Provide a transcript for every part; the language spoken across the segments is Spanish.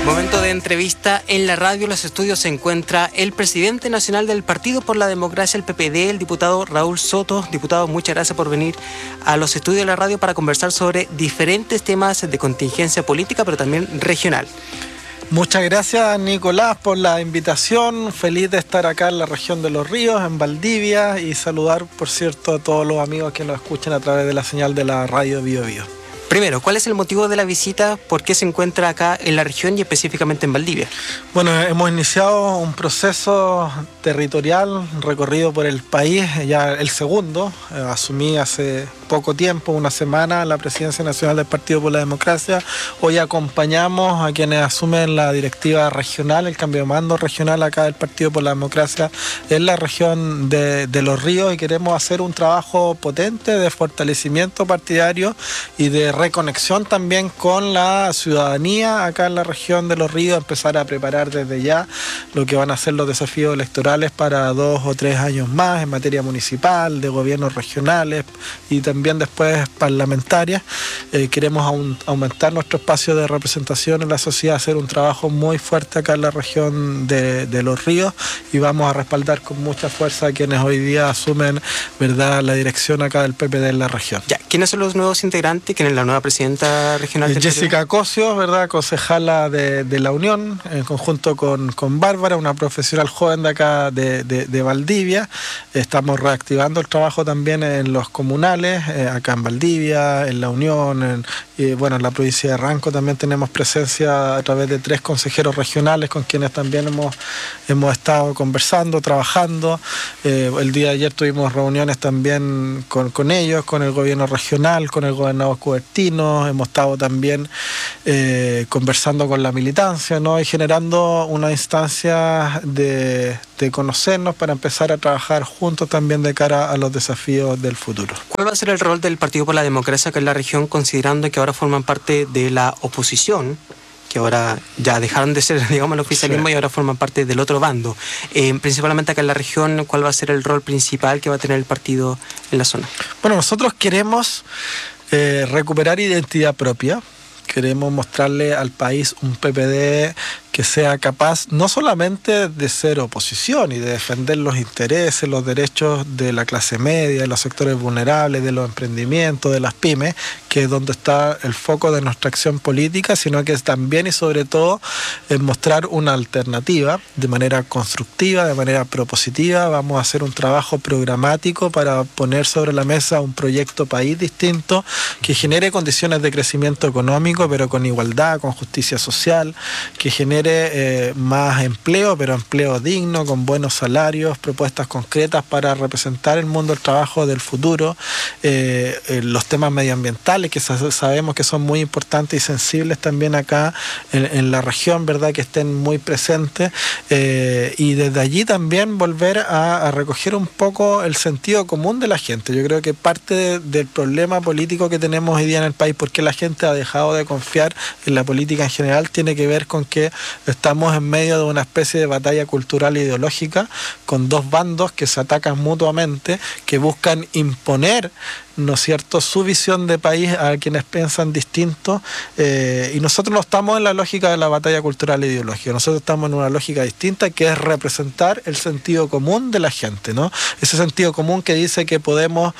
Momento de entrevista en la radio. En los estudios se encuentra el presidente nacional del Partido por la Democracia, el PPD, el diputado Raúl Soto. Diputado, muchas gracias por venir a los estudios de la radio para conversar sobre diferentes temas de contingencia política, pero también regional. Muchas gracias, Nicolás, por la invitación. Feliz de estar acá en la región de Los Ríos, en Valdivia, y saludar, por cierto, a todos los amigos que nos escuchan a través de la señal de la radio Bio Bio. Primero, ¿cuál es el motivo de la visita? ¿Por qué se encuentra acá en la región y específicamente en Valdivia? Bueno, hemos iniciado un proceso territorial recorrido por el país, ya el segundo. Asumí hace poco tiempo, una semana, la presidencia nacional del Partido por la Democracia. Hoy acompañamos a quienes asumen la directiva regional, el cambio de mando regional acá del Partido por la Democracia en la región de Los Ríos, y queremos hacer un trabajo potente de fortalecimiento partidario y de reconexión también con la ciudadanía acá en la región de Los Ríos, empezar a preparar desde ya lo que van a ser los desafíos electorales para 2 o 3 años más en materia municipal, de gobiernos regionales y también después parlamentarias. Queremos aumentar nuestro espacio de representación en la sociedad, hacer un trabajo muy fuerte acá en la región de Los Ríos, y vamos a respaldar con mucha fuerza a quienes hoy día asumen, ¿verdad?, la dirección acá del PPD en la región. Ya, ¿quiénes son los nuevos integrantes? ¿Quién es la nueva presidenta regional del Jessica Cosio, ¿verdad?, concejala de la Unión, en conjunto con Bárbara, una profesional joven de acá de Valdivia. Estamos reactivando el trabajo también en los comunales, acá en Valdivia, en la Unión, en la provincia de Ranco también tenemos presencia a través de 3 consejeros regionales con quienes también hemos estado conversando, trabajando. El día de ayer tuvimos reuniones también con ellos, con el gobierno regional, con el gobernador Cubertino. Hemos estado también conversando con la militancia, ¿no?, y generando una instancia de conocernos para empezar a trabajar juntos también de cara a los desafíos del futuro. ¿Cuál va a ser el rol del Partido por la Democracia acá en la región, considerando que ahora forman parte de la oposición, que ahora ya dejaron de ser, digamos, el oficialismo, sí, y ahora forman parte del otro bando? Principalmente acá en la región, ¿cuál va a ser el rol principal que va a tener el partido en la zona? Bueno, nosotros queremos recuperar identidad propia. Queremos mostrarle al país un PPD que sea capaz no solamente de ser oposición y de defender los intereses, los derechos de la clase media, de los sectores vulnerables, de los emprendimientos, de las pymes, que es donde está el foco de nuestra acción política, sino que es también y sobre todo mostrar una alternativa de manera constructiva, de manera propositiva. Vamos a hacer un trabajo programático para poner sobre la mesa un proyecto país distinto que genere condiciones de crecimiento económico, pero con igualdad, con justicia social, que genere más empleo, pero empleo digno, con buenos salarios, propuestas concretas para representar el mundo del trabajo del futuro, los temas medioambientales que sabemos que son muy importantes y sensibles también acá en la región, ¿verdad?, que estén muy presentes, y desde allí también volver a recoger un poco el sentido común de la gente. Yo creo que parte del problema político que tenemos hoy día en el país, porque la gente ha dejado de confiar en la política en general, tiene que ver con que estamos en medio de una especie de batalla cultural e ideológica con 2 bandos que se atacan mutuamente, que buscan imponer, ¿no es cierto?, su visión de país a quienes piensan distinto, y nosotros no estamos en la lógica de la batalla cultural e ideológica. Nosotros estamos en una lógica distinta, que es representar el sentido común de la gente, ¿no? Ese sentido común que dice que podemos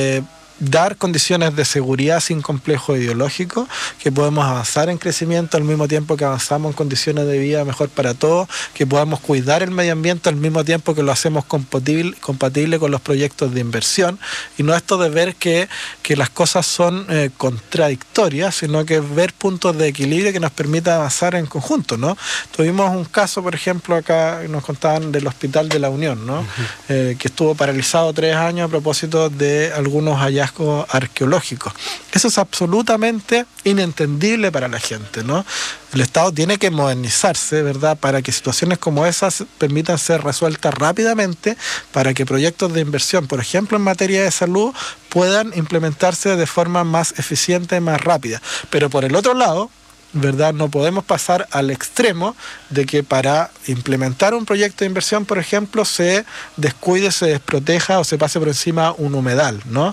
dar condiciones de seguridad sin complejo ideológico, que podemos avanzar en crecimiento al mismo tiempo que avanzamos en condiciones de vida mejor para todos, que podamos cuidar el medio ambiente al mismo tiempo que lo hacemos compatible con los proyectos de inversión, y no esto de ver que las cosas son contradictorias, sino que ver puntos de equilibrio que nos permita avanzar en conjunto, ¿no? Tuvimos un caso, por ejemplo, acá nos contaban del Hospital de la Unión, ¿no? Que estuvo paralizado 3 años a propósito de algunos hallazgos arqueológicos. Eso es absolutamente inentendible para la gente, ¿no? El Estado tiene que modernizarse, ¿verdad?, para que situaciones como esas permitan ser resueltas rápidamente, para que proyectos de inversión, por ejemplo, en materia de salud, puedan implementarse de forma más eficiente y más rápida. Pero por el otro lado, ¿verdad? No podemos pasar al extremo de que para implementar un proyecto de inversión, por ejemplo, se descuide, se desproteja o se pase por encima un humedal, ¿no?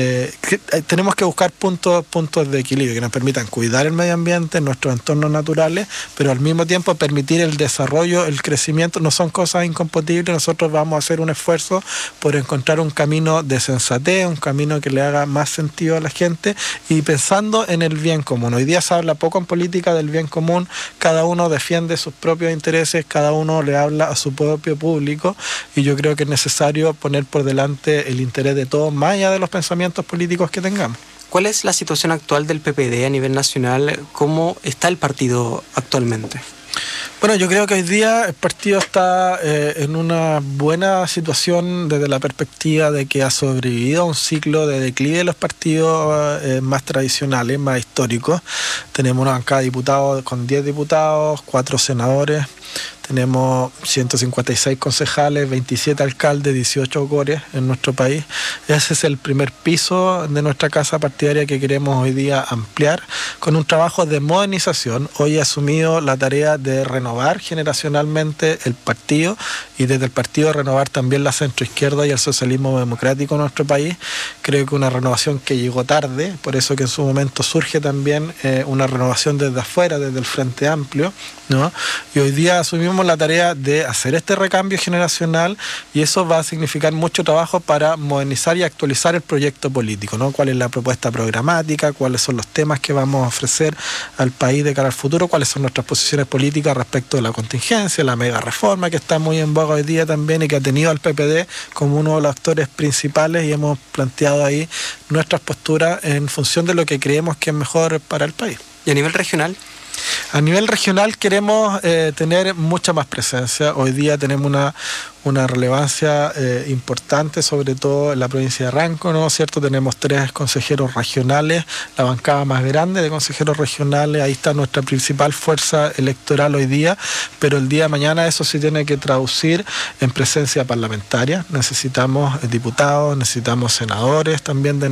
Tenemos que buscar puntos de equilibrio que nos permitan cuidar el medio ambiente, nuestros entornos naturales, pero al mismo tiempo permitir el desarrollo, el crecimiento. No son cosas incompatibles. Nosotros vamos a hacer un esfuerzo por encontrar un camino de sensatez, un camino que le haga más sentido a la gente y pensando en el bien común. Hoy día se habla poco en política del bien común, cada uno defiende sus propios intereses, cada uno le habla a su propio público y yo creo que es necesario poner por delante el interés de todos, más allá de los pensamientos políticos que tengamos. ¿Cuál es la situación actual del PPD a nivel nacional? ¿Cómo está el partido actualmente? Bueno, yo creo que hoy día el partido está en una buena situación desde la perspectiva de que ha sobrevivido a un ciclo de declive de los partidos más tradicionales, más históricos. Tenemos una bancada de diputados con 10 diputados, 4 senadores. Tenemos 156 concejales, 27 alcaldes, 18 cores en nuestro país. Ese es el primer piso de nuestra casa partidaria que queremos hoy día ampliar con un trabajo de modernización. Hoy he asumido la tarea de renovar generacionalmente el partido y desde el partido renovar también la centroizquierda y el socialismo democrático en nuestro país. Creo que una renovación que llegó tarde, por eso que en su momento surge también una renovación desde afuera, desde el Frente Amplio, ¿no? Y hoy día asumimos la tarea de hacer este recambio generacional y eso va a significar mucho trabajo para modernizar y actualizar el proyecto político, ¿no? ¿Cuál es la propuesta programática? ¿Cuáles son los temas que vamos a ofrecer al país de cara al futuro? ¿Cuáles son nuestras posiciones políticas respecto de la contingencia, la mega reforma que está muy en boga hoy día también y que ha tenido al PPD como uno de los actores principales y hemos planteado ahí nuestras posturas en función de lo que creemos que es mejor para el país. ¿Y a nivel regional? A nivel regional queremos tener mucha más presencia. Hoy día tenemos una relevancia importante, sobre todo en la provincia de Ranco, ¿no es cierto? Tenemos 3 consejeros regionales, la bancada más grande de consejeros regionales, ahí está nuestra principal fuerza electoral hoy día, pero el día de mañana eso sí tiene que traducir en presencia parlamentaria. Necesitamos diputados, necesitamos senadores también de